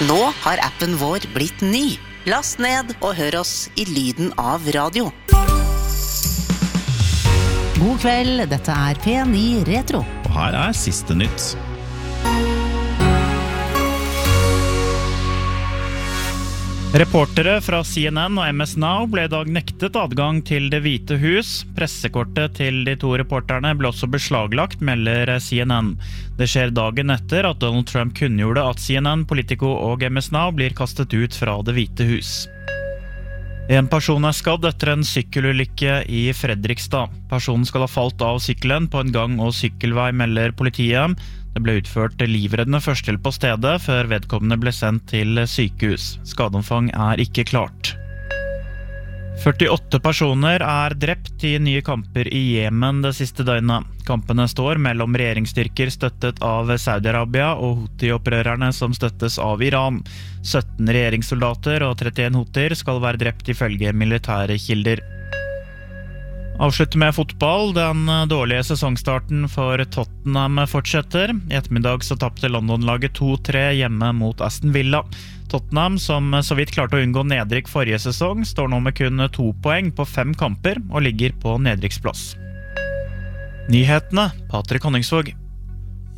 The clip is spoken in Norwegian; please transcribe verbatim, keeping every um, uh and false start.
Nå har appen vår blitt ny. Last ned og hør oss i lyden av radio. God kveld, dette er P ni Retro. Og her er siste nytt. Reportere fra C N N og M S Now ble i dag nektet adgang til Det hvite hus. Pressekortet til de to reporterne ble også beslaglagt, melder C N N. Det skjer dagen etter at Donald Trump kunngjorde at C N N, Politico og M S Now blir kastet ut fra Det hvite hus. En person er skadd etter en sykkelulykke i Fredrikstad. Personen skal ha falt av sykkelen på en gang- og sykkelvei, melder politiet. Det ble utført livreddende førstehjelp på stedet før vedkommende ble sendt til sykehus. Skadeomfang er ikke klart. førtiåtte personer er drept i nye kamper i Jemen det siste døgnet. Kampene står mellom regjeringsstyrker støttet av Saudi-Arabia og Houthi-opprørerne som støttes av Iran. sytten regjeringssoldater og trettien Houthir skal være drept ifølge militære kilder. Avslutter med fotball. Den dårlige sesongstarten for Tottenham fortsetter. I ettermiddag så tappte London-laget to tre hjemme mot Aston Villa. Tottenham, som så vidt klarte å unngå nedrykk forrige sesong, står nå med kun to poeng på fem kamper og ligger på nedrykksplass. Nyhetene, Patrick Honningsvåg.